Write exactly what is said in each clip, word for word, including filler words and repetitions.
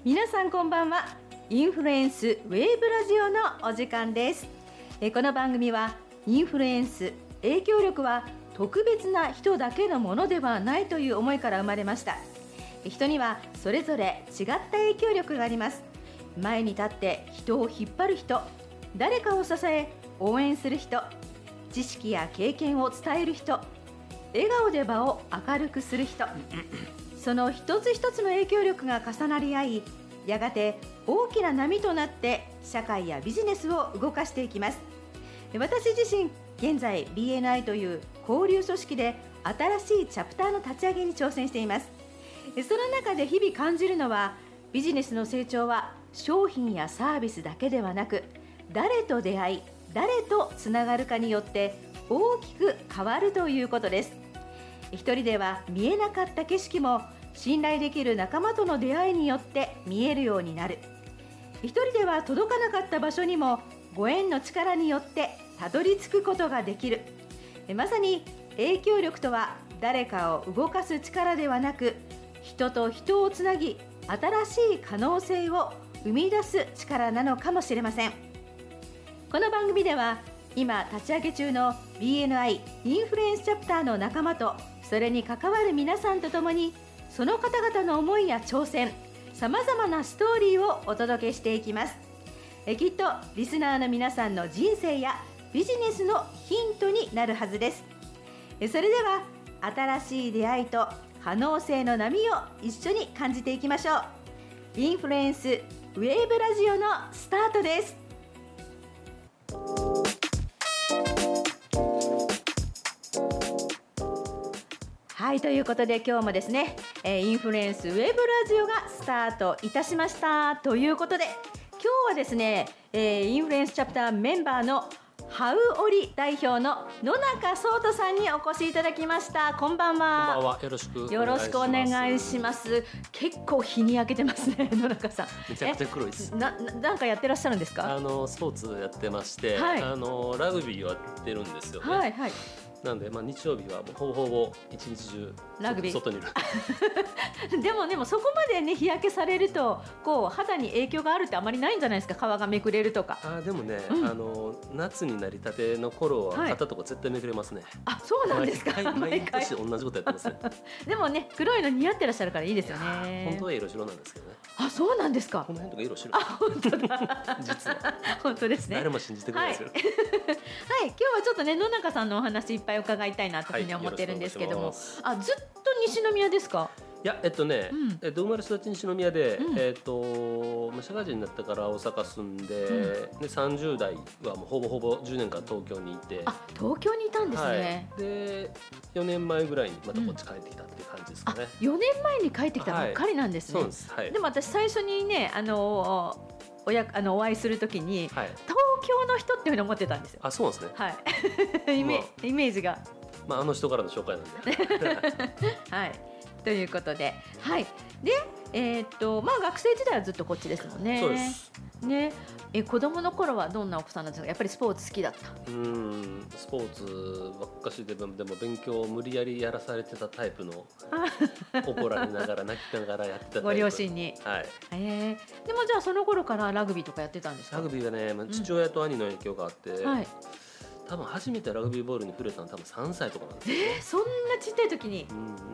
皆さんこんばんは。インフルエンスウェーブラジオのお時間です。えこの番組はインフルエンス、影響力は特別な人だけのものではないという思いから生まれました。人にはそれぞれ違った影響力があります。前に立って人を引っ張る人、誰かを支え応援する人、知識や経験を伝える人、笑顔で場を明るくする人、その一つ一つの影響力が重なり合い、やがて大きな波となって社会やビジネスを動かしていきます。私自身現在 ビーエヌアイ という交流組織で新しいチャプターの立ち上げに挑戦しています。その中で日々感じるのは、ビジネスの成長は商品やサービスだけではなく、誰と出会い誰とつながるかによって大きく変わるということです。一人では見えなかった景色も信頼できる仲間との出会いによって見えるようになる。一人では届かなかった場所にもご縁の力によってたどり着くことができる。まさに影響力とは誰かを動かす力ではなく、人と人をつなぎ新しい可能性を生み出す力なのかもしれません。この番組では今立ち上げ中の ビーエヌアイ インフルエンスチャプターの仲間と、それに関わる皆さんと共に、その方々の思いや挑戦、さまざまなストーリーをお届けしていきます。えきっとリスナーの皆さんの人生やビジネスのヒントになるはずです。えそれでは新しい出会いと可能性の波を一緒に感じていきましょう。インフルエンスウェーブラジオのスタートです。はい、ということで今日もですね、えー、インフルエンスウェブラジオがスタートいたしました。ということで今日はですね、えー、インフルエンスチャプターメンバーのハウオリ代表の野中壮人さんにお越しいただきました。こんばんは。 こんばんは。よろしくお願いします。 よろしくお願いします。結構日に焼けてますね、野中さん。 めちゃくちゃ黒いです。 な、なんかやってらっしゃるんですか？ あのスポーツやってまして、はい、あのラグビーをやってるんですよね。 はいはい。 なんで、まあ、日曜日はもうほぼほぼ一日中ラグビー外にいるでもでもそこまでね日焼けされるとこう肌に影響があるってあまりないんじゃないですか？皮がめくれるとか。 あでもね、 うん、 あの夏になりたての頃は肩とか絶対めくれますね、はい、 あそうなんですか？ 毎年同じことやってますねでもね黒いの似合ってらっしゃるからいいですよね。 本当は色白なんですけどね。 あそうなんですか？ この辺とか色白。 あ本当だ実は本当ですね。 誰も信じてくれないですよ、はいはい、今日はちょっとね野中さんのお話いっぱい伺いたいなというふうに思ってるんですけども、はい、あずっと西宮ですか？ いやえっとね、うん、えっと、生まれ育ち西宮で、 うん、 えっと社会人になってから大阪住んで、うん、でさんじゅう代はもうほぼほぼじゅうねんかん東京にいて。 あ東京にいたんですね、 はい、でよねんまえぐらいにまたこっち帰ってきたっていう感じですかね、うん、 あよねんまえに帰ってきたばっかりなんですね、 はい、そうです、はい、 でも私最初にねあのおやあのお会いするときに、はい、東京の人っていうふうに思ってたんですよ。 あそうなんですね、 はいイメ、まあ、イメージが、 まあ、あの人からの紹介なんではいということで、はい、で、えーっとまあ、学生時代はずっとこっちですもんね。 そうです、 ね、え子供の頃はどんなお子さんなんですか？やっぱりスポーツ好きだった？ うんスポーツばっかしで、でも勉強を無理やりやらされてたタイプの怒られながら泣きながらやってたタイプ。 ご両親に、 はいえー、でもじゃあその頃からラグビーとかやってたんですか？ ラグビーがね、まあ、父親と兄の影響があって、うんはい、多分初めてラグビーボールに触れたのは多分さんさいとかなんですよ、ね。 えー、そんなちっちゃい時に、 うん、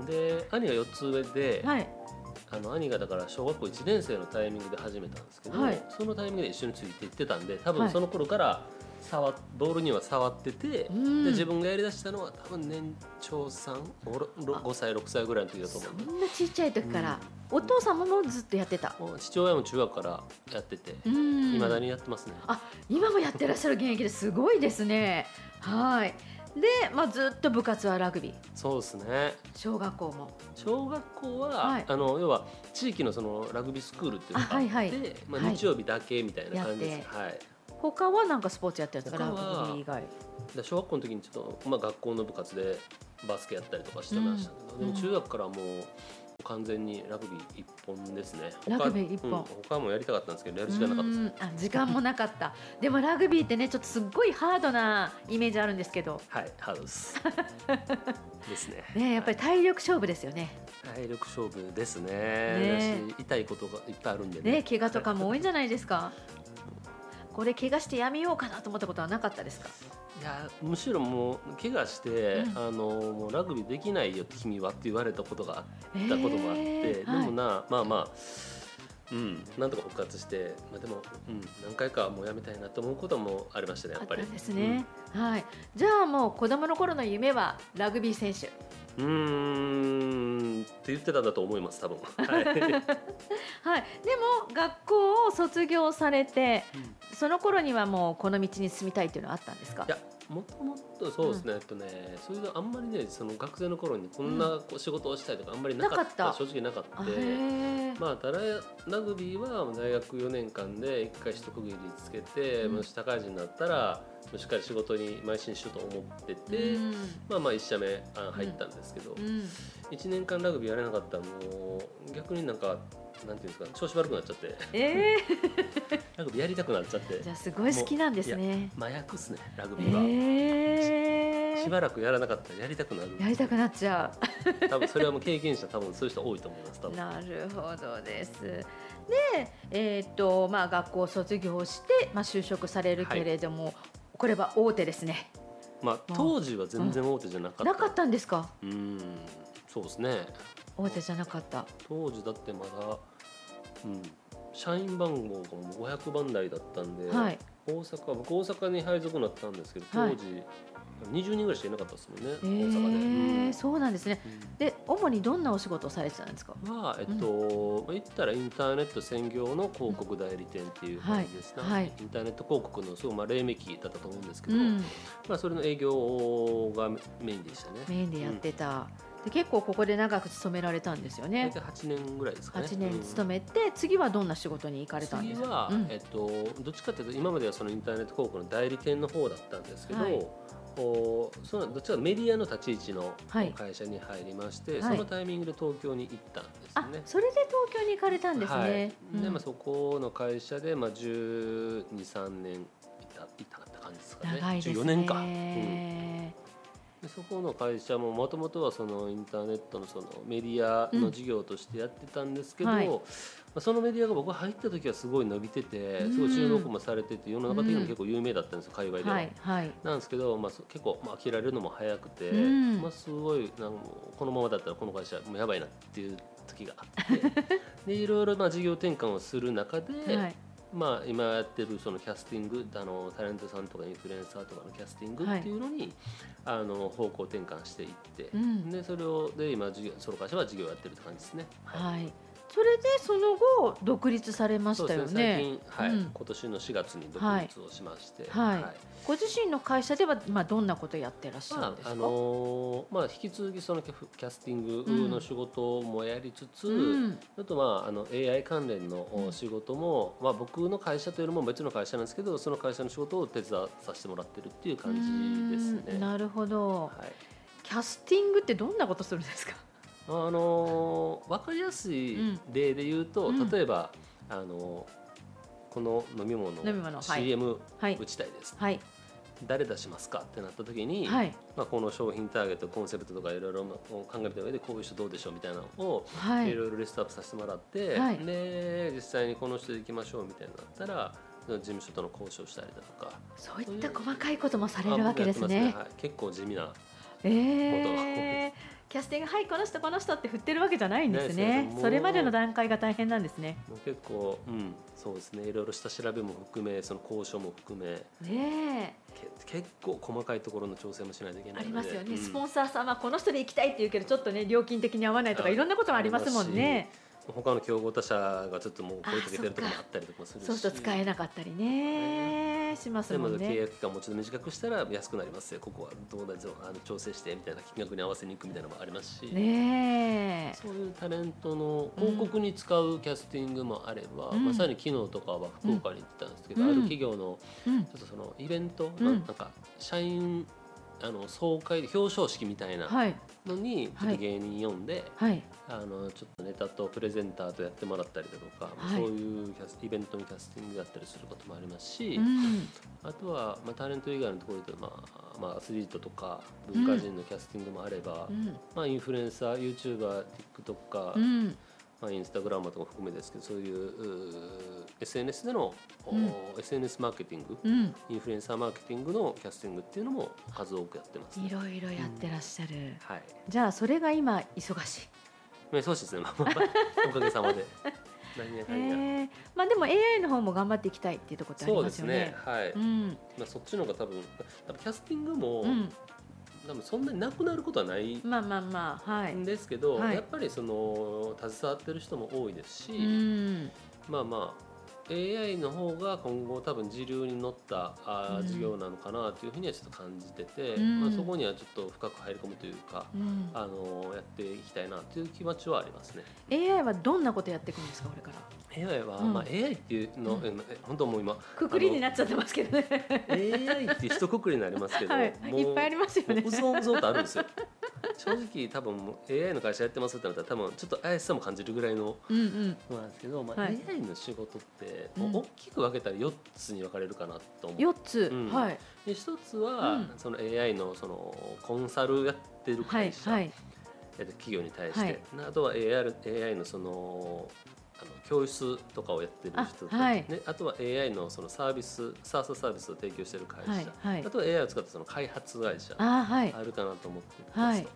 で兄がよっつ上で、はい、あの兄がだから小学校いちねん生のタイミングで始めたんですけど、はい、そのタイミングで一緒についていってたんで多分その頃から触ボールには触ってて、で自分がやりだしたのは多分年長さん ごさいろくさいぐらいの時だと思うんで。 そんなちっちゃい時から、うん、お父様もずっとやってた？ 父親も中学からやってていまだにやってますね。 あ今もやってらっしゃる現役ですごいですね。はいで、まあ、ずっと部活はラグビー。 そうですね。 小学校も小学校は、はい、あの要は地域 の, そのラグビースクールっていうのがあって、はいはいまあ、日曜日だけみたいな感じです、はい、 他はなんかスポーツやってるんですか？ラグビー以外。 小学校の時にちょっと、まあ、学校の部活でバスケやったりとかしてましたけど、うん、でも中学からもう完全にラグビー一本ですね。 ラグビー一本、うん、 他もやりたかったんですけどやる時間なかったです。 あ、時間もなかったでもラグビーってねちょっとすっごいハードなイメージあるんですけど。 はい、ハードですですね。 ね、やっぱり体力勝負ですよね。 体力勝負ですね。ね、だし痛いことがいっぱいあるんでね。 ね、怪我とかも多いんじゃないですかこれ怪我してやめようかなと思ったことはなかったですか？ いや、むしろもう怪我して、うん、あのもうラグビーできないよ君はって言われたことがあったこともあって、えー、でもな、はい、まあまあ、うん、なんとか復活して、まあ、でも、うん、何回かもうやめたいなと思うこともありましたね、やっぱり。 あったんですね、うん、はい。じゃあもう子供の頃の夢はラグビー選手。 うーんって言ってたんだと思います、多分。はい、はい、でも学校を卒業されて、うん、その頃にはもうこの道に進みたいっていうのはあったんですか？ いや、もともとそうですね、うん、えっとね、そういうのあんまりね、その学生の頃にこんな仕事をしたいとかあんまりなかった、うん、正直なかった。まあ、ただラグビーは大学よねんかんで一回一区切りつけて、うん、もし社会人になったらしっかり仕事に邁進しようと思ってて、うん、まあまあいち社目入ったんですけど、うん、いちねんかんラグビーやれなかったらもう逆になんかなんていうんですか、調子悪くなっちゃって、えー、ラグビーやりたくなっちゃって。 じゃあすごい好きなんですね。 麻薬っすね、ラグビーは、えー、し, しばらくやらなかったらやりたくなる。 やりたくなっちゃう多分それはもう経験者多分そういう人多いと思います。多分なるほどです。で、えーっとまあ、学校を卒業して、まあ、就職されるけれども、はい、これは大手ですね。 まあ、当時は全然大手じゃなかった、うん、 なかったんですか？ うん、そうですね、 大手じゃなかった。 当時だってまだ、うん、社員番号がもうごひゃくばん台だったんで、はい、大阪僕大阪に配属になったんですけど、当時、はい、にじゅうにんぐらいしかいなかったですもんね、えー、大阪で、うん、 そうなんですね、うん、で主にどんなお仕事をされてたんですか？ まあえっとうん、言ったらインターネット専業の広告代理店っていう感じですね、はいはい、インターネット広告のすごいまあ黎明期だったと思うんですけど、うん、まあ、それの営業がメインでしたね。 メインでやってた、うん、で結構ここで長く勤められたんですよね。 大体はちねんぐらいですかね。 はちねん勤めて、うん、次はどんな仕事に行かれたんですか？ 次は、うん、えっと、どっちかというと今まではそのインターネット広告の代理店の方だったんですけど、はい、おそのどっちかメディアの立ち位置の会社に入りまして、はい、そのタイミングで東京に行ったんですね。 あ、それで東京に行かれたんですね。はい、 うん、でまあ、そこの会社でまあじゅうに、さんねんいた、いたかった感じですかね。 長いですね。 じゅうよねんか。うん、でそこの会社ももともとはそのインターネットのそのメディアの事業としてやってたんですけど、うん、はい、まあ、そのメディアが僕が入った時はすごい伸びてて、すごい注目もされてて世の中的にも結構有名だったんですよ、界隈では、はいはい、なんですけど、まあ、結構まあ飽きられるのも早くて、うん、まあ、すごいなんかこのままだったらこの会社もうやばいなっていう時があってでいろいろまあ事業転換をする中で、はい、まあ、今やってるそのキャスティング、あのタレントさんとかインフルエンサーとかのキャスティングっていうのに、はい、あの方向転換していって、うん、でそれをで今事業その会社は事業をやってるって感じですね。 はい、はい、それでその後独立されましたよね。 そうですね、最近、はい、うん、今年のしがつに独立をしまして、 はいはいはい、ご自身の会社では、まあ、どんなことをやってらっしゃるんですか？まああのーまあ、引き続きそのキャスティングの仕事もやりつつ、うん、あと、まあ、あの エーアイ 関連の仕事も、うん、まあ、僕の会社というのも別の会社なんですけど、その会社の仕事を手伝させてもらってるっていう感じですね。 なるほど、はい、キャスティングってどんなことするんですか？ あのー、分かりやすい例で言うと、うん、例えば、あのー、この飲み物の シーエム 打ちたいです、はいはい、誰出しますかってなった時に、はい、まあ、この商品ターゲットコンセプトとかいろいろ考えた上でこういう人どうでしょうみたいなのをいろいろリストアップさせてもらって、はい、で実際にこの人でいきましょうみたいになったら事務所との交渉したりだとか、 そういった細かいこともされるわけですね。ね、はい、 結構地味なこと、 えーキャスティング、はい、この人この人って振ってるわけじゃないんですね。それまでの段階が大変なんですね。 もう結構、うん、そうですね、いろいろ下調べも含め、その交渉も含め、 ね、 結構細かいところの調整もしないといけないので。 ありますよね、うん、スポンサーさんはこの人で行きたいって言うけどちょっとね料金的に合わないとかいろんなこともありますもんね。 他の競合他社がちょっともう声かけてるところもあったりとかもするし、 そうすると使えなかったりね、しますもんね。 でも契約期間もちょっと短くしたら安くなりますよ、ここはどうだあの調整してみたいな、金額に合わせに行くみたいなのもありますし、ね、そういうタレントの広告に使うキャスティングもあれば、うん、まあ、さらに昨日とかは福岡に行ってたんですけど、うん、ある企業のちょっとそのイベント、うん、なんか社員あの総会表彰式みたいなのにちょっと芸人呼んで、はいはい、あのちょっとネタとプレゼンターとやってもらったりだとか、はい、そういうキャスイベントにキャスティングだったりすることもありますし、うん、あとは、まあ、タレント以外のところで、まあまあ、アスリートとか文化人のキャスティングもあれば、うんまあ、インフルエンサー YouTuber、TikToker、うんまあ、インスタグラムとか含めですけどそういう、う エスエヌエス での、うん、エスエヌエス マーケティング、うん、インフルエンサーマーケティングのキャスティングっていうのも数多くやってます、ね、 いろいろやってらっしゃる、うんはい、 じゃあそれが今忙しい忙しいですねおかげさまで何やかんや、 えーまあ、でも エーアイ の方も頑張っていきたいっていうところってありますよね。 そうですね、はいうんまあ、そっちの方が多分多分キャスティングも、うん多分そんなになくなることはないまあまあまあ、はい、 んですけど、はい、やっぱりその携わってる人も多いですし、うん、まあまあ エーアイ の方が今後多分時流に乗ったあ、うん、事業なのかなというふうにはちょっと感じてて、うんまあ、そこにはちょっと深く入り込むというか、うん、あのやっていきたいなという気持ちはありますね。 エーアイ はどんなことやっていくんですかこれから。 エーアイ は、うんまあ、エーアイ っていうの、うん、本当もう今くくりになっちゃってますけどねエーアイ って一括りになりますけど、はい、 もういっぱいありますよね。 うぞうぞとあるんですよ正直多分 エーアイ の会社やってますってなったら多分ちょっと怪しさも感じるぐらいのものなんですけど、うんうんまあはい、エーアイ の仕事って大きく分けたらよっつに分かれるかなと思う。 よっつ、うんはい、 でひとつは、うん、その エーアイ の, そのコンサルやってる会社、はいはい、企業に対して、はい、あとは エーアイ, エーアイ のそのあの教室とかをやってる人と、ね、あ,、はい、あとは エーアイ のそのサービス SaaS サービスを提供している会社、はいはい、あとは エーアイ を使ったその開発会社あ、はい、あるかなと思ってます、はい、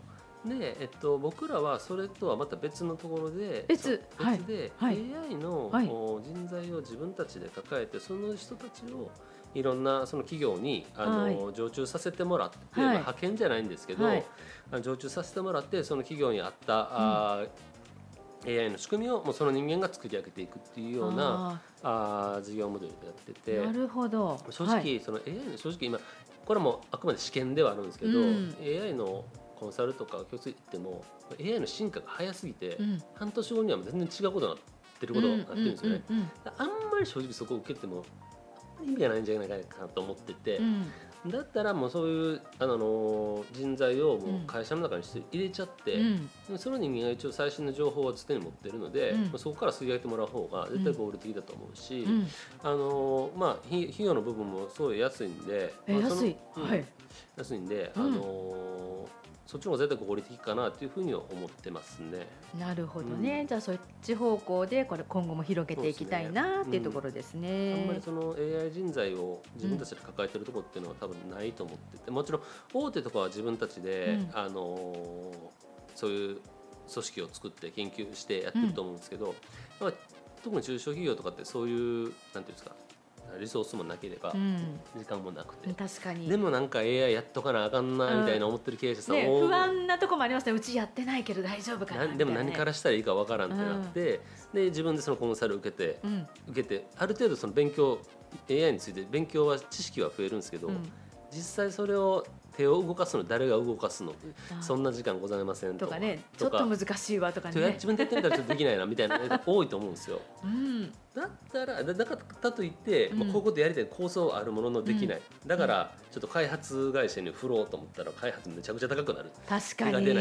でえっと、僕らはそれとはまた別のところで別、 別で、はい、エーアイ の、はい、人材を自分たちで抱えてその人たちをいろんなその企業にあの、はい、常駐させてもらって、はいまあ、派遣じゃないんですけど、はい、常駐させてもらってその企業に合った、うん、あエーアイ の仕組みをもうその人間が作り上げていくっていうようなああ事業モデルでやってて、 なるほど正直、はい、その エーアイ の正直今これもあくまで試験ではあるんですけど、うん、エーアイ のコンサルとか教室行っても エーアイ の進化が早すぎて、うん、半年後には全然違うことになってることになってるんですよね、うんうんうんうん、あんまり正直そこを受けても意味がないんじゃないかなと思ってて、うんだったらもうそういうあの人材をもう会社の中にして入れちゃって、うん、その人間が一応最新の情報を常に持っているので、うん、そこから吸い上げてもらう方が絶対合理的だと思うし、うん、あのまあ、費用の部分もすごい安いんで、まあ、 安い、 うんはい、安いんで、あのそっちの方が絶対合理的かなというふうには思ってますね。 なるほどね、うん、じゃあそっち方向でこれ今後も広げていきたいなっていうところですね。 うん、あんまりその エーアイ 人材を自分たちで抱えてるところっていうのは多分ないと思ってて、もちろん大手とかは自分たちで、うん、あのそういう組織を作って研究してやってると思うんですけど、うん、特に中小企業とかってそういうなんていうんですかリソースもなければ、うん、時間もなくて確かにでもなんか エーアイ やっとかなあかんなみたいな思ってる経営者さん、うんね、不安なとこもありますね。うちやってないけど大丈夫かなみたいな、ね、 でも何からしたらいいかわからんってなって、うん、で自分でそのコンサル受けて、うん、受けてある程度その勉強 エーアイ について勉強は知識は増えるんですけど、うん 実際それを手を動かすの誰が動かすのそんな時間ございません と, とかねちょっと難しいわとかね自分でやってみたらちょっとできないなみたいな、ね、多いと思うんですよ、うん、だったらだからといって、うんまあ、こういうことやりたい構想はあるもののできない、うん、だからちょっと開発会社に振ろうと思ったら開発めちゃくちゃ高くなる確かに手が出ない、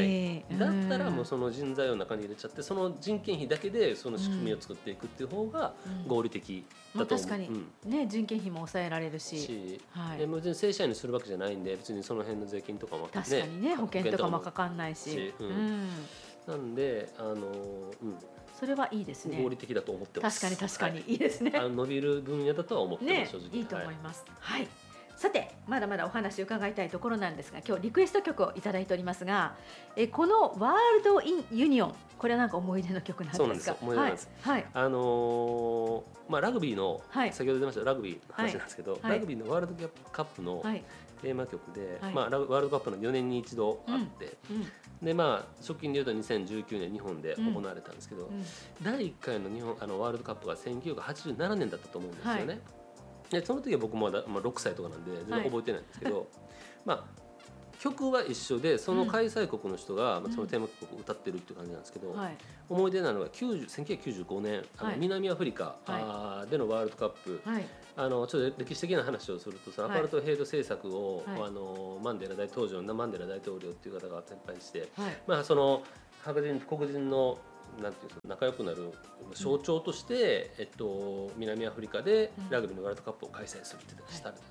うん、だったらもうその人材を中に入れちゃってその人件費だけでその仕組みを作っていくっていう方が合理的だと思う、 うん、確かに、うんね、人件費も抑えられるし、 しはい、でも別に正社員にするわけじゃないんで別にその辺の税金とかも、ね、 確かにね保険とかもかかんないし、 うんうん、なんであの、うん、 それはいいですね合理的だと思ってます。 確かに確かに、はい、いいですね。 あの伸びる分野だとは思ってます、ね、正直いいと思います、はいはい、さてまだまだお話伺いたいところなんですが今日リクエスト曲をいただいておりますがえこのワールドインユニオンこれはなんか思い出の曲なんですか。 そうなんですよ思い出なんです、はいはい、あのーまあ、ラグビーの、はい、先ほど出ましたラグビーの話なんですけど、はい、ラグビーのワールドカップのテーマ曲で、はいまあ、ワールドカップのよねんに一度あって、うんうんでまあ、直近でいうとにせんじゅうきゅうねん日本で行われたんですけど、うんうん、だいいっかいの日本あのワールドカップがせんきゅうひゃくはちじゅうななねんだったと思うんですよね、はいでその時は僕もまだ、まあ、ろくさいとかなんで全然覚えてないんですけど、はいまあ、 曲は一緒でその開催国の人が、うん、そのテーマ曲を歌ってるっていう感じなんですけど、はい、思い出なのがせんきゅうひゃくきゅうじゅうごねんあの、はい、南アフリカ、はい、でのワールドカップ、はい、あのちょっと歴史的な話をするとそのアパルトヘイト政策を、はい、あのマンデラ大当時のマンデラ大統領っていう方が撤廃して、はい、まあ、その白人黒人のなんていうんですか、仲良くなる象徴として、うん、えっと、南アフリカでラグビーのワールドカップを開催するってしたんです、はい、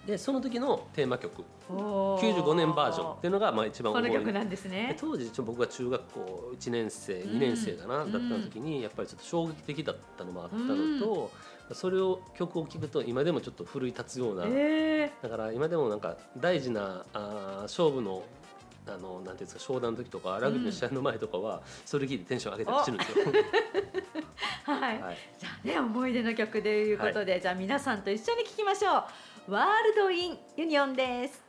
でその時のテーマ曲きゅうじゅうごねんバージョンっていうのがまあ一番覚えてる。 この曲なんですね。 当時僕が中学校いちねん生にねん生かな、うん、だった時にやっぱりちょっと衝撃的だったのもあったのと、うん、それを曲を聴くと今でもちょっと奮い立つような、えー、だから今でもなんか大事なあ勝負のあのなんていうんですか、商談の時とかラグビーの試合の前とかは、うん、それ聞いてテンション上げたりしてるんですよはい、はい、じゃあね、思い出の曲ということで、はい、じゃあ皆さんと一緒に聴きましょう。ワールドインユニオンです。